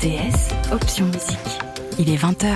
RTS, option musique. Il est 20h.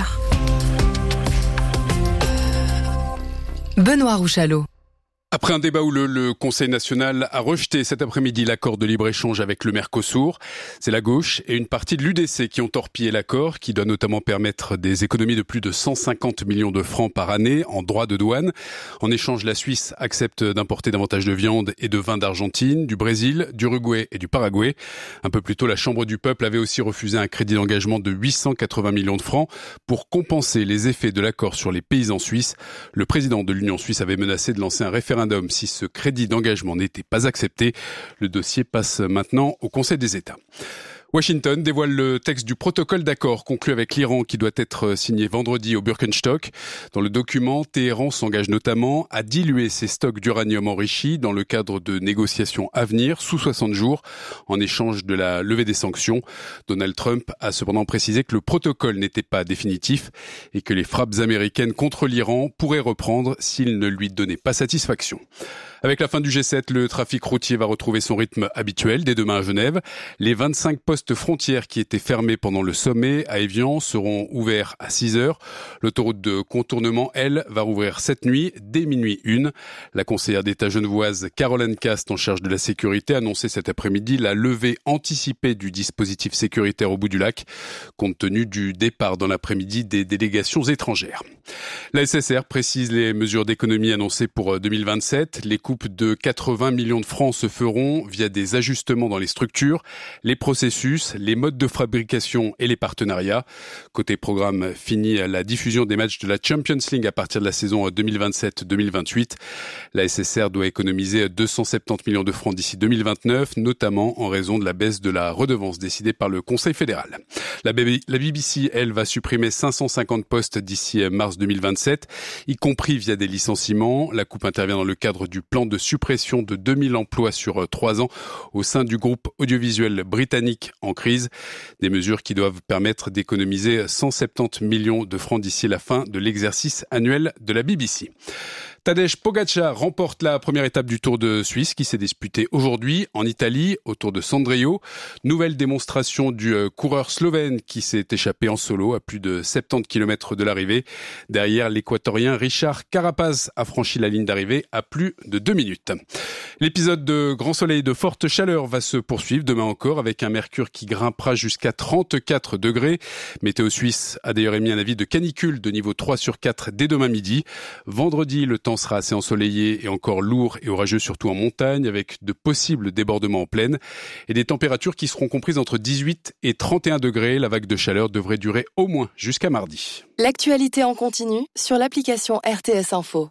Benoît Rouchalot. Après un débat où le Conseil national a rejeté cet après-midi l'accord de libre-échange avec le Mercosur, c'est la gauche et une partie de l'UDC qui ont torpillé l'accord, qui doit notamment permettre des économies de plus de 150 millions de francs par année en droits de douane. En échange, la Suisse accepte d'importer davantage de viande et de vin d'Argentine, du Brésil, d'Uruguay et du Paraguay. Un peu plus tôt, la Chambre du peuple avait aussi refusé un crédit d'engagement de 880 millions de francs pour compenser les effets de l'accord sur les paysans suisses. Le président de l'Union suisse avait menacé de lancer un référendum si ce crédit d'engagement n'était pas accepté. Le dossier passe maintenant au Conseil des États. Washington dévoile le texte du protocole d'accord conclu avec l'Iran qui doit être signé vendredi au Birkenstock. Dans le document, Téhéran s'engage notamment à diluer ses stocks d'uranium enrichi dans le cadre de négociations à venir sous 60 jours en échange de la levée des sanctions. Donald Trump a cependant précisé que le protocole n'était pas définitif et que les frappes américaines contre l'Iran pourraient reprendre s'il ne lui donnait pas satisfaction. Avec la fin du G7, le trafic routier va retrouver son rythme habituel dès demain à Genève. Les 25 postes frontières qui étaient fermés pendant le sommet à Évian seront ouverts à 6h. L'autoroute de contournement, elle, va rouvrir cette nuit dès minuit 1. La conseillère d'État genevoise Caroline Cast, en charge de la sécurité, a annoncé cet après-midi la levée anticipée du dispositif sécuritaire au bout du lac, compte tenu du départ dans l'après-midi des délégations étrangères. La SSR précise les mesures d'économie annoncées pour 2027. Les coupes de 80 millions de francs se feront via des ajustements dans les structures, les processus, les modes de fabrication et les partenariats. Côté programme, fini la diffusion des matchs de la Champions League à partir de la saison 2027-2028. La SSR doit économiser 270 millions de francs d'ici 2029, notamment en raison de la baisse de la redevance décidée par le Conseil fédéral. La BBC, elle, va supprimer 550 postes d'ici mars 2027, y compris via des licenciements. La coupe intervient dans le cadre du plan de suppression de 2000 emplois sur 3 ans au sein du groupe audiovisuel britannique en crise. Des mesures qui doivent permettre d'économiser 170 millions de francs d'ici la fin de l'exercice annuel de la BBC. Tadej Pogačar remporte la première étape du Tour de Suisse qui s'est disputé aujourd'hui en Italie autour de Sondrio. Nouvelle démonstration du coureur slovène qui s'est échappé en solo à plus de 70 km de l'arrivée. Derrière, l'équatorien Richard Carapaz a franchi la ligne d'arrivée à plus de 2 minutes. L'épisode de grand soleil et de forte chaleur va se poursuivre demain encore avec un mercure qui grimpera jusqu'à 34 degrés. Météo Suisse a d'ailleurs émis un avis de canicule de niveau 3 sur 4 dès demain midi. Vendredi, le temps sera assez ensoleillé et encore lourd et orageux, surtout en montagne, avec de possibles débordements en plaine et des températures qui seront comprises entre 18 et 31 degrés. La vague de chaleur devrait durer au moins jusqu'à mardi. L'actualité en continu sur l'application RTS Info.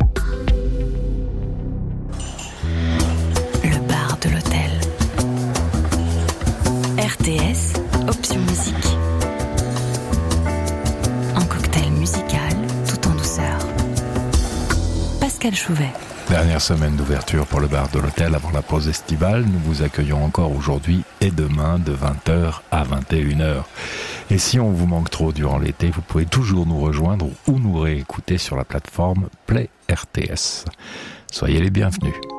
Le bar de l'hôtel. RTS, option musique. Un cocktail musical tout en douceur. Pascal Chouvet. Dernière semaine d'ouverture pour le bar de l'hôtel avant la pause estivale. Nous vous accueillons encore aujourd'hui et demain de 20h à 21h. Et si on vous manque trop durant l'été, vous pouvez toujours nous rejoindre ou nous réécouter sur la plateforme Play RTS. Soyez les bienvenus.